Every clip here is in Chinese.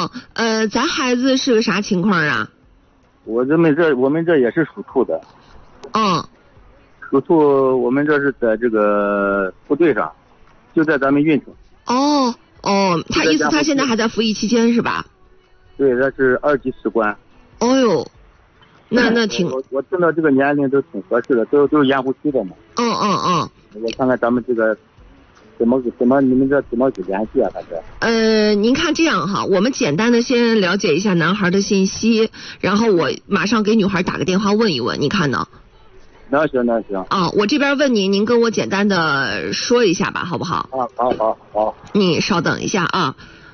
咱孩子是个啥情况啊？ 我们这也是属兔的。属兔，我们这是在这个部队上，就在咱们运城。 他意思他现在还在服役期间是吧？ 对，他是2级士官。 哦呦，那挺我听到这个年龄都挺合适的，都是盐湖区的嘛。我看看咱们这个怎么你们这怎么去联系啊？他是您看这样哈，我们简单的先了解一下男孩的信息，然后我马上给女孩打个电话问一问，你看呢？ 那行。 我这边问您跟我简单的说一下吧，好不好？ 好。 你稍等一下啊。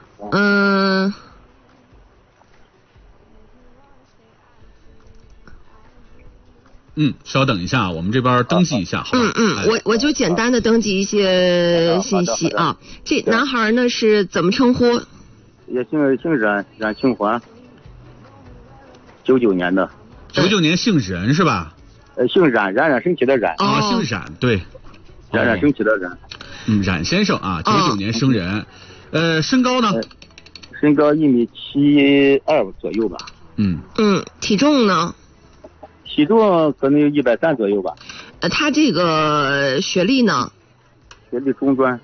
稍等一下，我们这边登记一下，好吧？ 我就简单的登记一些信息啊。这男孩呢是怎么称呼？ 也姓冉清环，99年的。 99年姓冉是吧？ 姓冉升起的冉。 姓冉，对。 冉升起的冉。 冉先生啊，99年生人。身高呢？ 身高1.72米左右吧。 体重呢？ 体重可能有130左右吧。 他这个学历呢？ 学历中专。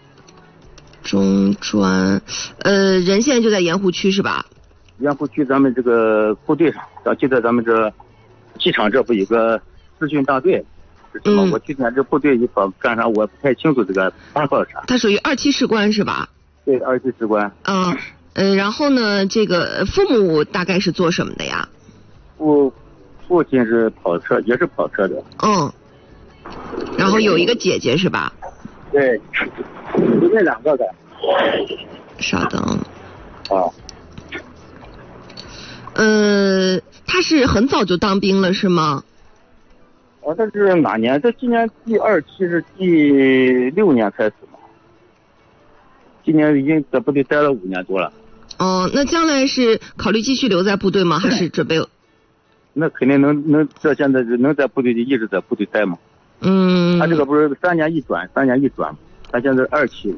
人现在就在盐湖区是吧？ 盐湖区咱们这个部队上，就在咱们这机场这不有个咨询大队是什么？我去年这部队一跑干啥我不太清楚这个8号啥。 他属于2期士官是吧？ 对，2期士官。 然后呢，这个父母大概是做什么的呀？ 父亲是也是跑车的。 然后有一个姐姐是吧？ 对，就那2个的。 稍等。他是很早就当兵了是吗？ 他是哪年？这今年第2期是第6年开始嘛？今年已经在部队待了5年多了。 那将来是考虑继续留在部队吗？还是准备？ 那肯定能，这现在能在部队里一直在部队待嘛。他这个不是3年一转，他现在2期。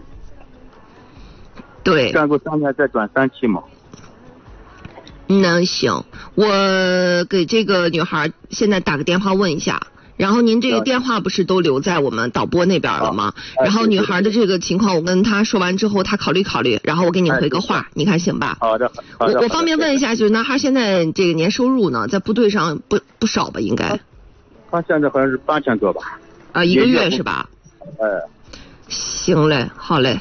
对。 干够3年再转3期嘛。 那行，我给这个女孩现在打个电话问一下，然后您这个电话不是都留在我们导播那边了吗？然后女孩的这个情况我跟她说完之后，她考虑，然后我给你回个话，你看行吧？ 好的。 我方便问一下，就是男孩现在这个年收入呢，在部队上不少吧？应该。 他现在好像是8000多吧。 1个月是吧？ 行嘞，好嘞。